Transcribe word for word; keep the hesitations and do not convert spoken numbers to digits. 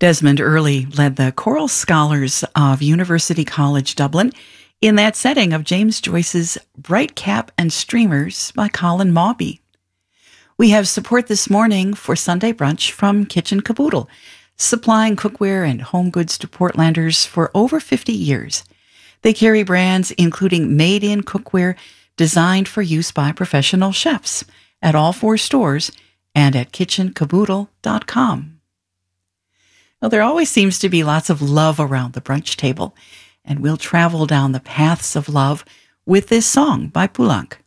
Desmond Earley led the choral scholars of University College Dublin in that setting of James Joyce's Bright Cap and Streamers by Colin Mawby. We have support this morning for Sunday Brunch from Kitchen Caboodle, supplying cookware and home goods to Portlanders for over fifty years. They carry brands including made-in cookware designed for use by professional chefs at all four stores and at kitchen caboodle dot com. Well, there always seems to be lots of love around the brunch table, and we'll travel down the paths of love with this song by Poulenc.